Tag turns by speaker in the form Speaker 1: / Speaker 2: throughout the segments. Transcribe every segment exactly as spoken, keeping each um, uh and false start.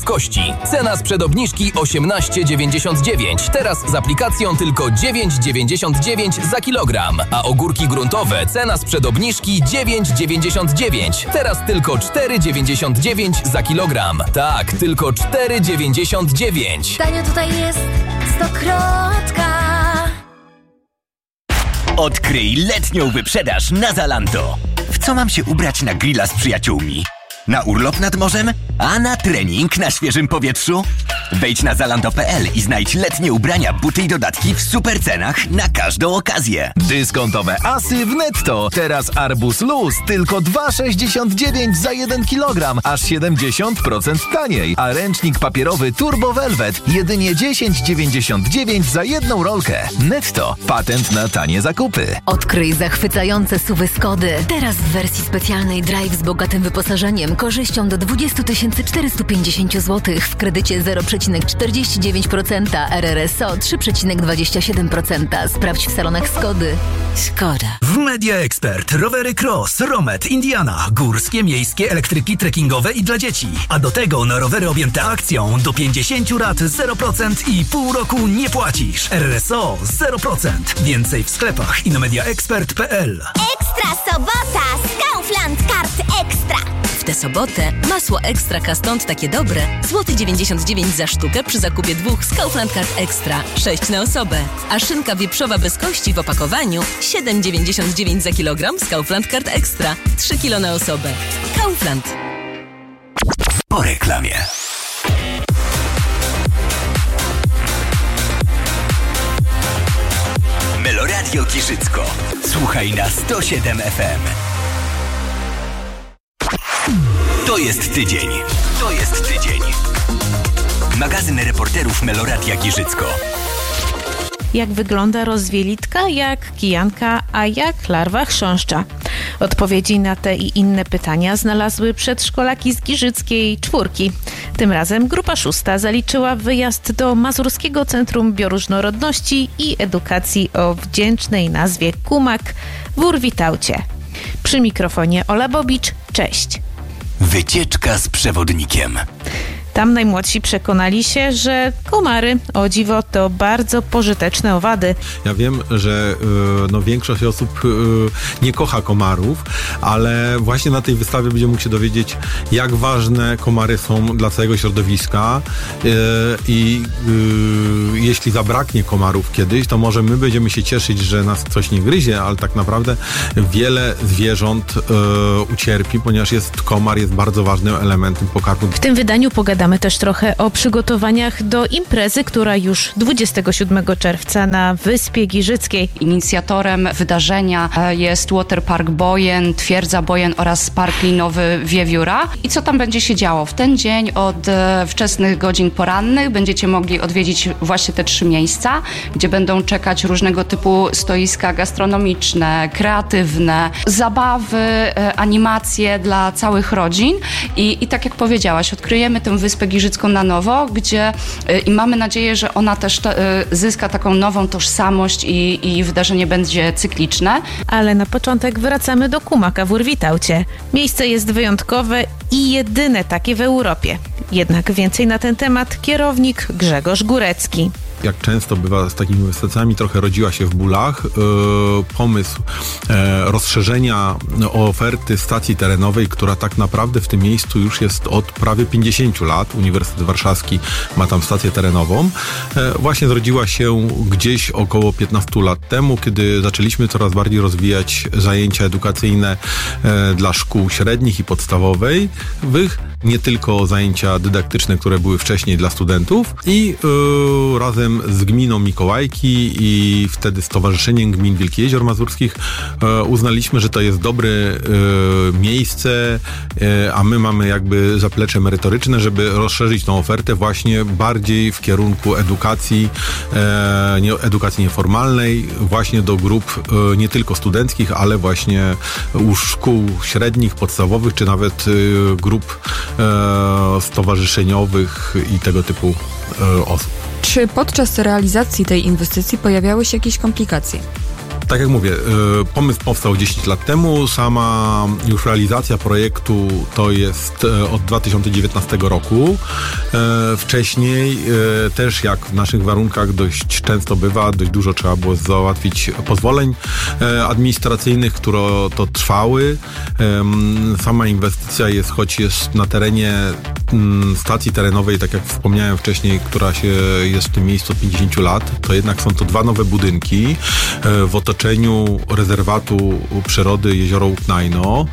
Speaker 1: Kości. Cena sprzed obniżki osiemnaście dziewięćdziesiąt dziewięć. Teraz z aplikacją tylko dziewięć dziewięćdziesiąt dziewięć za kilogram. A ogórki gruntowe cena sprzed obniżki dziewięć dziewięćdziesiąt dziewięć. Teraz tylko cztery dziewięćdziesiąt dziewięć za kilogram. Tak, tylko cztery dziewięćdziesiąt dziewięć.
Speaker 2: Tanio tutaj jest stokrotka.
Speaker 3: Odkryj letnią wyprzedaż na Zalando. W co mam się ubrać na grilla z przyjaciółmi? Na urlop nad morzem? A na trening na świeżym powietrzu? Wejdź na zalando kropka p l i znajdź letnie ubrania, buty i dodatki w super cenach na każdą okazję.
Speaker 4: Dyskontowe asy w Netto. Teraz arbuz luz tylko dwa sześćdziesiąt dziewięć za jeden kilogram, aż siedemdziesiąt procent taniej. A ręcznik papierowy Turbo Velvet jedynie dziesięć dziewięćdziesiąt dziewięć za jedną rolkę. Netto. Patent na tanie zakupy.
Speaker 2: Odkryj zachwycające suwy Skody. Teraz w wersji specjalnej Drive z bogatym wyposażeniem, korzyścią do dwadzieścia tysięcy czterysta pięćdziesiąt złotych w kredycie zero przecinek czterdzieści dziewięć procent, R R S O trzy przecinek dwadzieścia siedem procent. Sprawdź w salonach Skody. Szkoda.
Speaker 5: W Media Expert rowery Cross, Romet, Indiana, górskie, miejskie, elektryki, trekkingowe i dla dzieci. A do tego na rowery objęte akcją do pięćdziesiąt rat zero procent i pół roku nie płacisz. R R S O zero procent. Więcej w sklepach i na media expert kropka p l.
Speaker 6: Ekstra sobota z Kaufland Kart Ekstra.
Speaker 2: W tę sobotę masło Ekstra Kastąd takie dobre. Złoty dziewięćdziesiąt dziewięć za sztukę przy zakupie dwóch z Kaufland Kart Ekstra. sześć na osobę. A szynka wieprzowa bez kości w opakowaniu siedem dziewięćdziesiąt dziewięć za kilogram z Kaufland Kart Ekstra. trzy kilo na osobę. Kaufland.
Speaker 3: Po reklamie. Meloradio Giżycko. Słuchaj na sto siedem F M. To jest tydzień. To jest tydzień. Magazyn reporterów Meloradia Giżycko.
Speaker 7: Jak wygląda rozwielitka, jak kijanka, a jak larwa chrząszcza? Odpowiedzi na te i inne pytania znalazły przedszkolaki z Giżyckiej czwórki. Tym razem grupa szósta zaliczyła wyjazd do Mazurskiego Centrum Bioróżnorodności i Edukacji o wdzięcznej nazwie Kumak w Urwitaucie. Przy mikrofonie Ola Bobicz, cześć.
Speaker 3: Wycieczka z przewodnikiem.
Speaker 7: Tam najmłodsi przekonali się, że komary, o dziwo, to bardzo pożyteczne owady.
Speaker 8: Ja wiem, że no, większość osób nie kocha komarów, ale właśnie na tej wystawie będzie mógł się dowiedzieć, jak ważne komary są dla całego środowiska i jeśli zabraknie komarów kiedyś, to może my będziemy się cieszyć, że nas coś nie gryzie, ale tak naprawdę wiele zwierząt ucierpi, ponieważ jest komar jest bardzo ważnym elementem pokarmu.
Speaker 7: W tym wydaniu pogadamy Pogadamy też trochę o przygotowaniach do imprezy, która już dwudziestego siódmego czerwca na Wyspie Giżyckiej.
Speaker 9: Inicjatorem wydarzenia jest Waterpark Bojen, Twierdza Bojen oraz Park Linowy Wiewióra. I co tam będzie się działo? W ten dzień od wczesnych godzin porannych będziecie mogli odwiedzić właśnie te trzy miejsca, gdzie będą czekać różnego typu stoiska gastronomiczne, kreatywne, zabawy, animacje dla całych rodzin. I, i tak jak powiedziałaś, odkryjemy tę Wyspę Giżycką na nowo, gdzie y, i mamy nadzieję, że ona też ta, y, zyska taką nową tożsamość i, i wydarzenie będzie cykliczne.
Speaker 7: Ale na początek wracamy do Kumaka w Urwitaucie. Miejsce jest wyjątkowe i jedyne takie w Europie. Jednak więcej na ten temat kierownik Grzegorz Górecki.
Speaker 8: Jak często bywa z takimi inwestycjami, trochę rodziła się w bólach. Yy, pomysł e, rozszerzenia oferty stacji terenowej, która tak naprawdę w tym miejscu już jest od prawie pięćdziesięciu lat. Uniwersytet Warszawski ma tam stację terenową. E, właśnie zrodziła się gdzieś około piętnastu lat temu, kiedy zaczęliśmy coraz bardziej rozwijać zajęcia edukacyjne e, dla szkół średnich i podstawowej, nie tylko zajęcia dydaktyczne, które były wcześniej dla studentów i yy, razem z gminą Mikołajki i wtedy Stowarzyszeniem Gmin Wielkich Jezior Mazurskich yy, uznaliśmy, że to jest dobre yy, miejsce, yy, a my mamy jakby zaplecze merytoryczne, żeby rozszerzyć tą ofertę właśnie bardziej w kierunku edukacji, yy, nie, edukacji nieformalnej, właśnie do grup yy, nie tylko studenckich, ale właśnie u szkół średnich, podstawowych, czy nawet yy, grup stowarzyszeniowych i tego typu osób.
Speaker 10: Czy podczas realizacji tej inwestycji pojawiały się jakieś komplikacje?
Speaker 8: Tak jak mówię, pomysł powstał dziesięć lat temu, sama już realizacja projektu to jest od dwa tysiące dziewiętnastego roku. Wcześniej też, jak w naszych warunkach dość często bywa, dość dużo trzeba było załatwić pozwoleń administracyjnych, które to trwały. Sama inwestycja jest, choć jest na terenie stacji terenowej, tak jak wspomniałem wcześniej, która się jest w tym miejscu od pięćdziesięciu lat, to jednak są to dwa nowe budynki w otoczeniu rezerwatu przyrody Jezioro Łuknajno,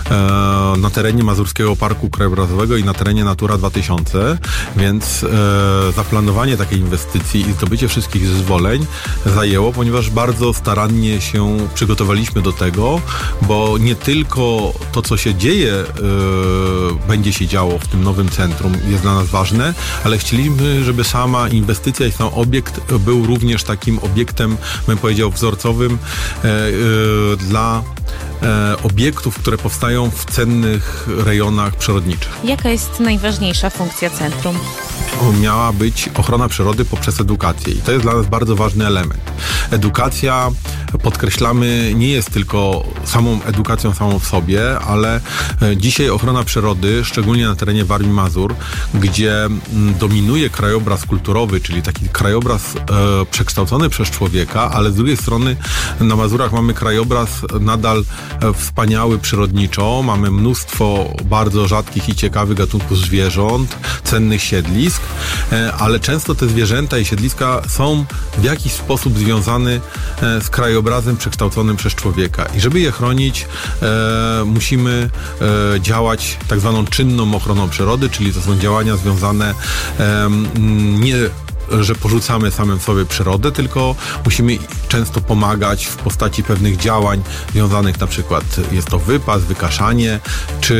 Speaker 8: na terenie Mazurskiego Parku Krajobrazowego i na terenie Natura dwa tysiące, więc zaplanowanie takiej inwestycji i zdobycie wszystkich zezwoleń zajęło, ponieważ bardzo starannie się przygotowaliśmy do tego, bo nie tylko to, co się dzieje, będzie się działo w tym nowym centrum, jest dla nas ważne, ale chcieliśmy, żeby sama inwestycja i sam obiekt był również takim obiektem, bym powiedział, wzorcowym e, e, dla e, obiektów, które powstają w cennych rejonach przyrodniczych.
Speaker 7: Jaka jest najważniejsza funkcja centrum?
Speaker 8: Miała być ochrona przyrody poprzez edukację i to jest dla nas bardzo ważny element. Edukacja, podkreślamy, nie jest tylko samą edukacją samą w sobie, ale dzisiaj ochrona przyrody, szczególnie na terenie Warmii i Mazur, gdzie dominuje krajobraz kulturowy, czyli taki krajobraz e, przekształcony przez człowieka, ale z drugiej strony na Mazurach mamy krajobraz nadal wspaniały przyrodniczo, mamy mnóstwo bardzo rzadkich i ciekawych gatunków zwierząt, cennych siedlisk, ale często te zwierzęta i siedliska są w jakiś sposób związane z krajobrazem przekształconym przez człowieka. I żeby je chronić, e, musimy e, działać tak zwaną czynną ochroną przyrody, czyli to są działania związane e, nie że porzucamy samym sobie przyrodę, tylko musimy często pomagać w postaci pewnych działań związanych, na przykład jest to wypas, wykaszanie, czy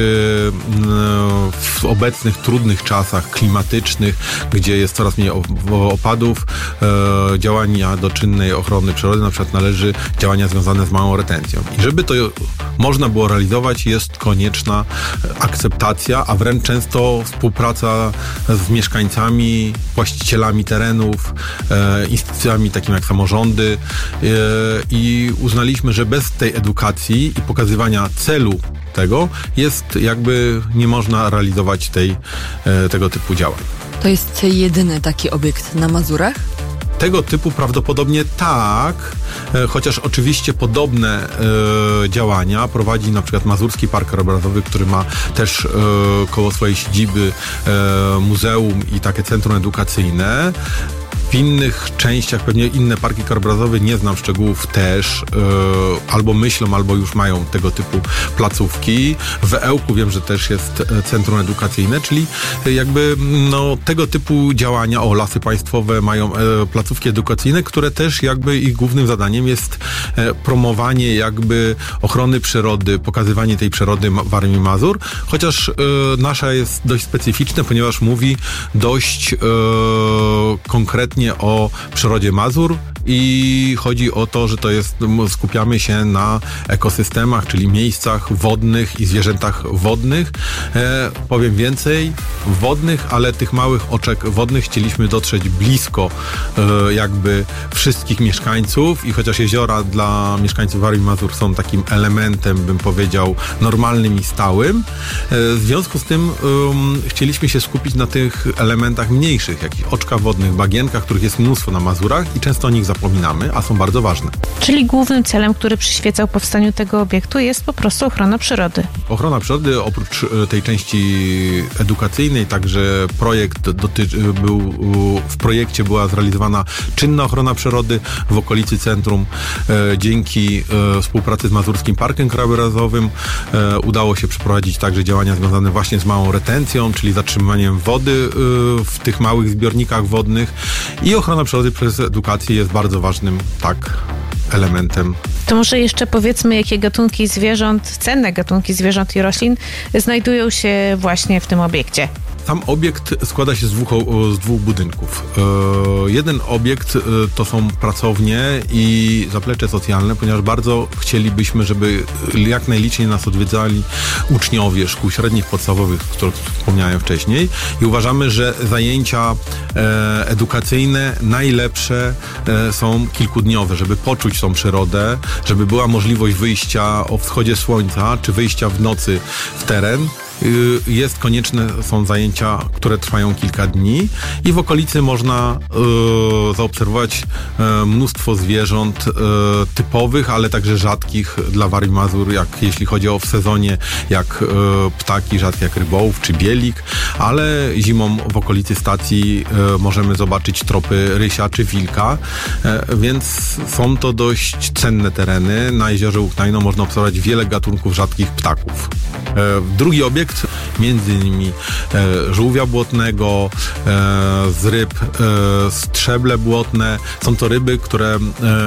Speaker 8: w obecnych trudnych czasach klimatycznych, gdzie jest coraz mniej opadów, działania do czynnej ochrony przyrody, na przykład należy działania związane z małą retencją. I żeby to można było realizować, jest konieczna akceptacja, a wręcz często współpraca z mieszkańcami, właścicielami terenów, e, instytucjami takimi jak samorządy e, i uznaliśmy, że bez tej edukacji i pokazywania celu tego jest jakby nie można realizować tej, e, tego typu działań.
Speaker 10: To jest jedyny taki obiekt na Mazurach?
Speaker 8: Tego typu prawdopodobnie tak, e, chociaż oczywiście podobne e, działania prowadzi na przykład Mazurski Park Krajobrazowy, który ma też e, koło swojej siedziby e, muzeum i takie centrum edukacyjne. W innych częściach, pewnie inne parki krajobrazowe, nie znam szczegółów też, yy, albo myślą, albo już mają tego typu placówki. W Ełku wiem, że też jest centrum edukacyjne, czyli jakby no, tego typu działania, o, Lasy Państwowe mają e, placówki edukacyjne, które też jakby ich głównym zadaniem jest e, promowanie jakby ochrony przyrody, pokazywanie tej przyrody Warmii i Mazur, chociaż e, nasza jest dość specyficzna, ponieważ mówi dość e, konkretnie o przyrodzie Mazur i chodzi o to, że to jest, skupiamy się na ekosystemach, czyli miejscach wodnych i zwierzętach wodnych. E, powiem więcej, wodnych, ale tych małych oczek wodnych chcieliśmy dotrzeć blisko e, jakby wszystkich mieszkańców i chociaż jeziora dla mieszkańców Warmii i Mazur są takim elementem, bym powiedział, normalnym i stałym, e, w związku z tym e, chcieliśmy się skupić na tych elementach mniejszych, jakichś oczkach wodnych, bagienkach, których jest mnóstwo na Mazurach i często o nich zapominamy, a są bardzo ważne.
Speaker 7: Czyli głównym celem, który przyświecał powstaniu tego obiektu, jest po prostu ochrona przyrody.
Speaker 8: Ochrona przyrody, oprócz tej części edukacyjnej, także projekt dotyczy, był, w projekcie była zrealizowana czynna ochrona przyrody w okolicy centrum. E, dzięki e, współpracy z Mazurskim Parkiem Krajobrazowym e, udało się przeprowadzić także działania związane właśnie z małą retencją, czyli zatrzymywaniem wody e, w tych małych zbiornikach wodnych i ochrona przyrody przez edukację jest bardzo ważnym, tak, elementem.
Speaker 7: To może jeszcze powiedzmy, jakie gatunki zwierząt, cenne gatunki zwierząt i roślin znajdują się właśnie w tym obiekcie.
Speaker 8: Sam obiekt składa się z dwóch, z dwóch budynków. Jeden obiekt to są pracownie i zaplecze socjalne, ponieważ bardzo chcielibyśmy, żeby jak najliczniej nas odwiedzali uczniowie szkół średnich, podstawowych, o których wspomniałem wcześniej, i uważamy, że zajęcia edukacyjne najlepsze są kilkudniowe, żeby poczuć tą przyrodę, żeby była możliwość wyjścia o wschodzie słońca, czy wyjścia w nocy w teren. Jest konieczne, są zajęcia, które trwają kilka dni i w okolicy można e, zaobserwować e, mnóstwo zwierząt e, typowych, ale także rzadkich dla Warmii i Mazur, jak jeśli chodzi o w sezonie, jak e, ptaki rzadkie jak rybołów czy bielik, ale zimą w okolicy stacji e, możemy zobaczyć tropy rysia czy wilka, e, więc są to dość cenne tereny. Na jeziorze Łuchtajno można obserwować wiele gatunków rzadkich ptaków. E, drugi obiekt, między innymi e, żółwia błotnego, e, z ryb e, strzeble błotne. Są to ryby, które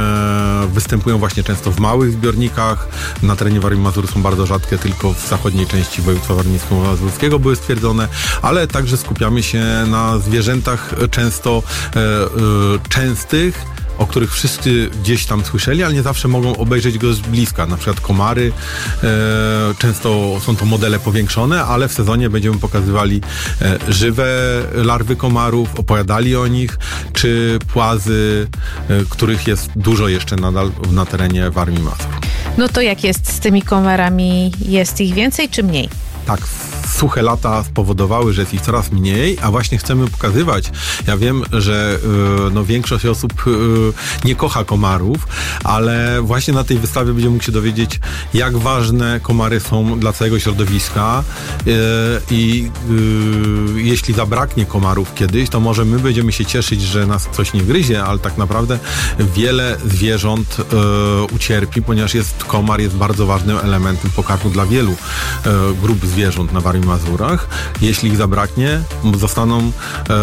Speaker 8: e, występują właśnie często w małych zbiornikach. Na terenie Warmii i Mazur są bardzo rzadkie, tylko w zachodniej części województwa warmińsko-mazurskiego były stwierdzone, ale także skupiamy się na zwierzętach często e, e, częstych, o których wszyscy gdzieś tam słyszeli, ale nie zawsze mogą obejrzeć go z bliska. Na przykład komary, e, często są to modele powiększone, ale w sezonie będziemy pokazywali e, żywe larwy komarów, opowiadali o nich, czy płazy, e, których jest dużo jeszcze nadal na terenie Warmii i Mazur.
Speaker 7: No to jak jest z tymi komarami? Jest ich więcej czy mniej?
Speaker 8: Tak, suche lata spowodowały, że jest ich coraz mniej, a właśnie chcemy pokazywać. Ja wiem, że y, no, większość osób y, nie kocha komarów, ale właśnie na tej wystawie będziemy mógł się dowiedzieć, jak ważne komary są dla całego środowiska y, i y, jeśli zabraknie komarów kiedyś, to może my będziemy się cieszyć, że nas coś nie gryzie, ale tak naprawdę wiele zwierząt y, ucierpi, ponieważ jest komar jest bardzo ważnym elementem pokarmu dla wielu y, grup zwierząt na Warmii i Mazurach. Jeśli ich zabraknie, zostaną e,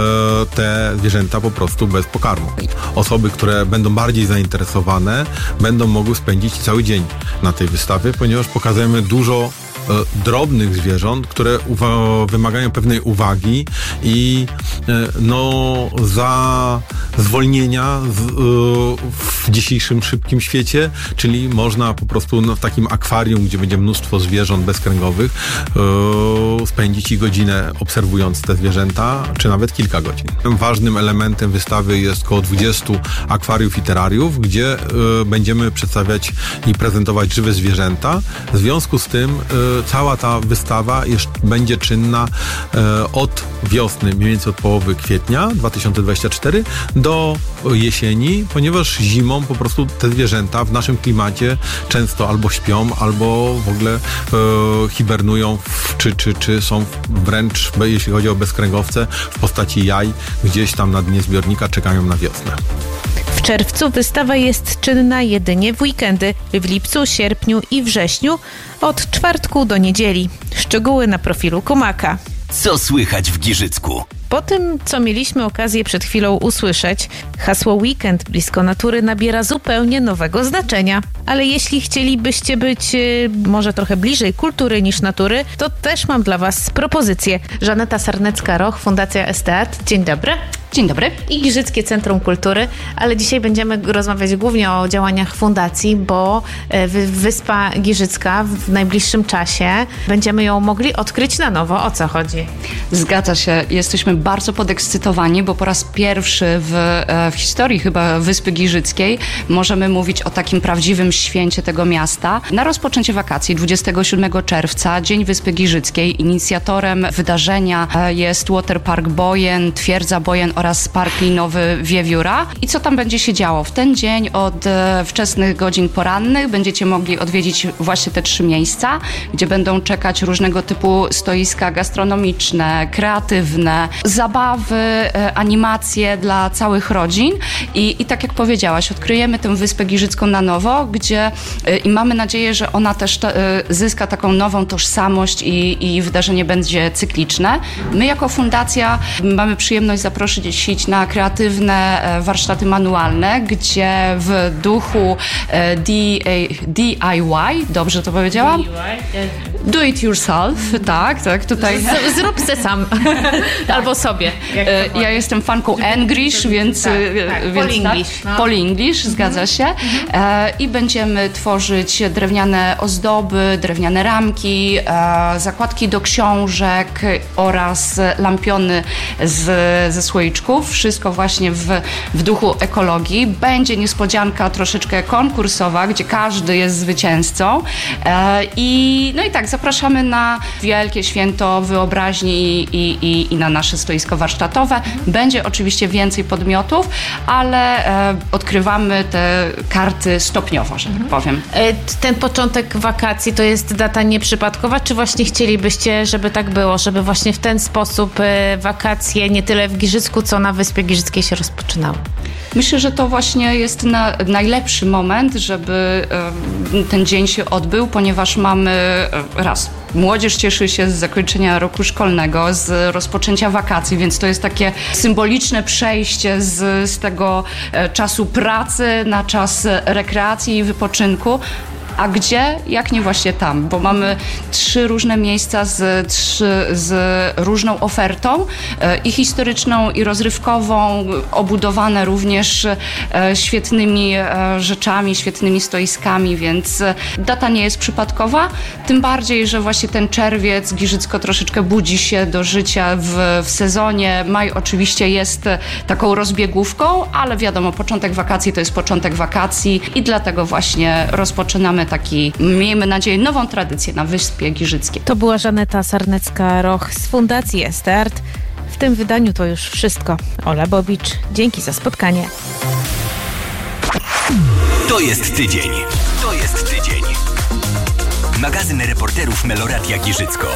Speaker 8: te zwierzęta po prostu bez pokarmu. Osoby, które będą bardziej zainteresowane, będą mogły spędzić cały dzień na tej wystawie, ponieważ pokazujemy dużo e, drobnych zwierząt, które uwa- wymagają pewnej uwagi i e, no za zwolnienia z, e, w dzisiejszym szybkim świecie, czyli można po prostu no, w takim akwarium, gdzie będzie mnóstwo zwierząt bezkręgowych, e, spędzić i godzinę obserwując te zwierzęta, czy nawet kilka godzin. Ważnym elementem wystawy jest około dwudziestu akwariów i terrariów, gdzie y, będziemy przedstawiać i prezentować żywe zwierzęta. W związku z tym y, cała ta wystawa jest, będzie czynna y, od wiosny, mniej więcej od połowy kwietnia dwa tysiące dwudziestego czwartego do jesieni, ponieważ zimą po prostu te zwierzęta w naszym klimacie często albo śpią, albo w ogóle y, hibernują, w, czy, czy, czy są wręcz, jeśli chodzi o bezkręgowce, w postaci jaj, gdzieś tam na dnie zbiornika czekają na wiosnę.
Speaker 7: W czerwcu wystawa jest czynna jedynie w weekendy, w lipcu, sierpniu i wrześniu od czwartku do niedzieli. Szczegóły na profilu Komaka.
Speaker 3: Co słychać w Giżycku?
Speaker 7: Po tym, co mieliśmy okazję przed chwilą usłyszeć, hasło weekend blisko natury nabiera zupełnie nowego znaczenia. Ale jeśli chcielibyście być yy, może trochę bliżej kultury niż natury, to też mam dla Was propozycję. Żaneta Sarnecka-Roch, Fundacja Esteat. Dzień dobry.
Speaker 9: Dzień dobry.
Speaker 7: I Giżyckie Centrum Kultury, ale dzisiaj będziemy rozmawiać głównie o działaniach fundacji, bo Wyspa Giżycka w najbliższym czasie będziemy ją mogli odkryć na nowo. O co chodzi?
Speaker 9: Zgadza się. Jesteśmy bardzo podekscytowani, bo po raz pierwszy w, w historii chyba Wyspy Giżyckiej możemy mówić o takim prawdziwym święcie tego miasta. Na rozpoczęcie wakacji dwudziestego siódmego czerwca, Dzień Wyspy Giżyckiej. Inicjatorem wydarzenia jest Waterpark Bojen, Twierdza Bojen oraz Park Linowy Wiewióra. I co tam będzie się działo? W ten dzień od e, wczesnych godzin porannych będziecie mogli odwiedzić właśnie te trzy miejsca, gdzie będą czekać różnego typu stoiska gastronomiczne, kreatywne, zabawy, e, animacje dla całych rodzin. I, I tak jak powiedziałaś, odkryjemy tę Wyspę Giżycką na nowo, gdzie e, i mamy nadzieję, że ona też ta, e, zyska taką nową tożsamość i, i wydarzenie będzie cykliczne. My jako fundacja mamy przyjemność zaprosić na kreatywne warsztaty manualne, gdzie w duchu D I Y, dobrze to powiedziałam? Do it yourself, tak, tak, tutaj.
Speaker 7: Z, zrób se sam. Albo sobie.
Speaker 9: E, Ja jestem fanką English, więc...
Speaker 7: Tak,
Speaker 9: e,
Speaker 7: tak,
Speaker 9: więc
Speaker 7: Pol English, no.
Speaker 9: Pol English, zgadza się. E, I będziemy tworzyć drewniane ozdoby, drewniane ramki, e, zakładki do książek oraz lampiony z, ze słoiczków. Wszystko właśnie w, w duchu ekologii. Będzie niespodzianka troszeczkę konkursowa, gdzie każdy jest zwycięzcą. E, I no i tak, zapraszamy na wielkie święto wyobraźni i, i, i na nasze stoisko warsztatowe. Będzie oczywiście więcej podmiotów, ale e, odkrywamy te karty stopniowo, że tak powiem.
Speaker 7: E, Ten początek wakacji to jest data nieprzypadkowa, czy właśnie chcielibyście, żeby tak było, żeby właśnie w ten sposób e, wakacje nie tyle w Giżycku, co na Wyspie Giżyckiej się rozpoczynały?
Speaker 9: Myślę, że to właśnie jest na, najlepszy moment, żeby e, ten dzień się odbył, ponieważ mamy e, raz, młodzież cieszy się z zakończenia roku szkolnego, z rozpoczęcia wakacji, więc to jest takie symboliczne przejście z, z tego e, czasu pracy na czas rekreacji i wypoczynku. A gdzie? Jak nie właśnie tam, bo mamy trzy różne miejsca z, trzy, z różną ofertą e, i historyczną, i rozrywkową, obudowane również e, świetnymi e, rzeczami, świetnymi stoiskami, więc e, data nie jest przypadkowa, tym bardziej, że właśnie ten czerwiec Giżycko troszeczkę budzi się do życia w, w sezonie. Maj oczywiście jest e, taką rozbiegówką, ale wiadomo, początek wakacji to jest początek wakacji i dlatego właśnie rozpoczynamy taki, miejmy nadzieję, nową tradycję na Wyspie Giżyckiej.
Speaker 7: To była Żaneta Sarnecka-Roch z Fundacji Estart. W tym wydaniu to już wszystko. Ola Bobicz, dzięki za spotkanie.
Speaker 3: To jest tydzień. To jest tydzień. Magazyn reporterów Meloradia Giżycko.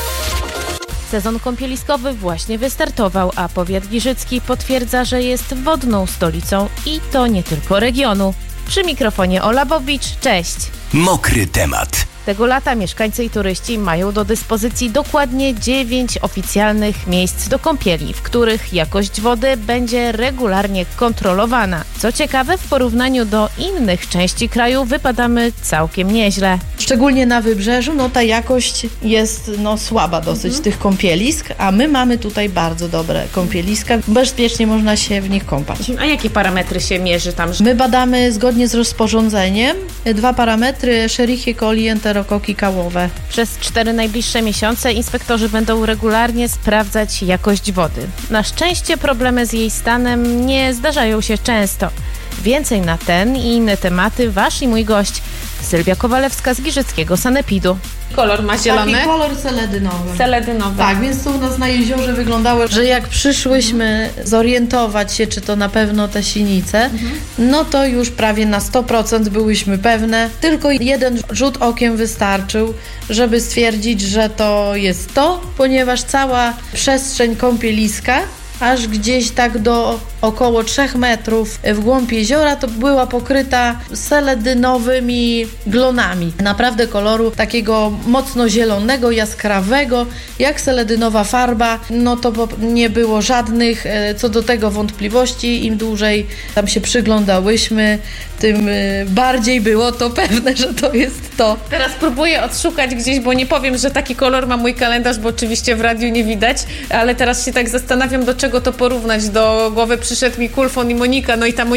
Speaker 7: Sezon kąpieliskowy właśnie wystartował, a powiat giżycki potwierdza, że jest wodną stolicą i to nie tylko regionu. Przy mikrofonie Ola Bobicz, cześć!
Speaker 3: Mokry temat.
Speaker 7: Tego lata mieszkańcy i turyści mają do dyspozycji dokładnie dziewięć oficjalnych miejsc do kąpieli, w których jakość wody będzie regularnie kontrolowana. Co ciekawe, w porównaniu do innych części kraju wypadamy całkiem nieźle.
Speaker 11: Szczególnie na wybrzeżu, no ta jakość jest no słaba dosyć mhm. tych kąpielisk, a my mamy tutaj bardzo dobre kąpieliska. Bezpiecznie można się w nich kąpać.
Speaker 7: A jakie parametry się mierzy tam?
Speaker 11: My badamy zgodnie z rozporządzeniem dwa parametry Escherichia coli, enterokoki kałowe.
Speaker 7: Przez cztery najbliższe miesiące inspektorzy będą regularnie sprawdzać jakość wody. Na szczęście problemy z jej stanem nie zdarzają się często. Więcej na ten i inne tematy wasz i mój gość Sylwia Kowalewska z Giżyckiego Sanepidu. Kolor ma zielony?
Speaker 11: Taki kolor seledynowy.
Speaker 7: Seledynowy.
Speaker 11: Tak, więc to u nas na jeziorze wyglądało, że jak przyszłyśmy zorientować się, czy to na pewno te sinice, mhm. no to już prawie na sto procent byłyśmy pewne. Tylko jeden rzut okiem wystarczył, żeby stwierdzić, że to jest to, ponieważ cała przestrzeń kąpieliska aż gdzieś tak do około trzech metrów w głąb jeziora to była pokryta seledynowymi glonami. Naprawdę koloru takiego mocno zielonego, jaskrawego, jak seledynowa farba. No to nie było żadnych co do tego wątpliwości. Im dłużej tam się przyglądałyśmy, tym bardziej było to pewne, że to jest to.
Speaker 7: Teraz próbuję odszukać gdzieś, bo nie powiem, że taki kolor ma mój kalendarz, bo oczywiście w radiu nie widać, ale teraz się tak zastanawiam, do czego to porównać. Do głowy przyszedł mi Kulfon i Monika, no i ta